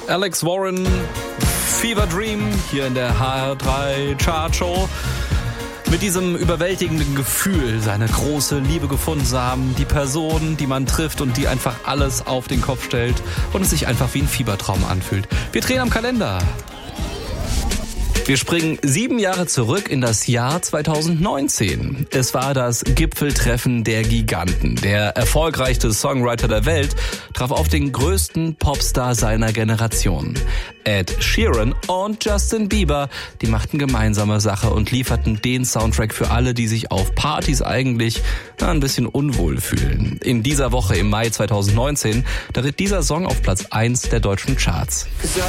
Alex Warren, Fever Dream, hier in der HR3 Chartshow. Mit diesem überwältigenden Gefühl, seine große Liebe gefunden zu haben, die Person, die man trifft und die einfach alles auf den Kopf stellt und es sich einfach wie ein Fiebertraum anfühlt. Wir drehen am Kalender. Wir springen 7 Jahre zurück in das Jahr 2019. Es war das Gipfeltreffen der Giganten. Der erfolgreichste Songwriter der Welt traf auf den größten Popstar seiner Generation. Ed Sheeran und Justin Bieber, die machten gemeinsame Sache und lieferten den Soundtrack für alle, die sich auf Partys eigentlich ein bisschen unwohl fühlen. In dieser Woche im Mai 2019, da ritt dieser Song auf Platz 1 der deutschen Charts.